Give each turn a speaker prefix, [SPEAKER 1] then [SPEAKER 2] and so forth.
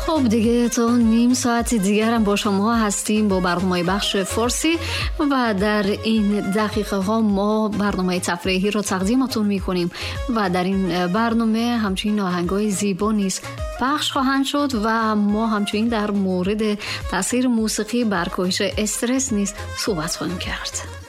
[SPEAKER 1] خب دیگه تا نیم ساعت دیگر هم با شما هستیم با برنامه بخش فارسی و در این دقیقه ها ما برنامه تفریحی رو تقدیمتون میکنیم و در این برنامه همچنین آهنگای زیبا نیز پخش خواهند شد و ما همچنین در مورد تاثیر موسیقی بر کاهش استرس نیز صحبت خواهیم کرد.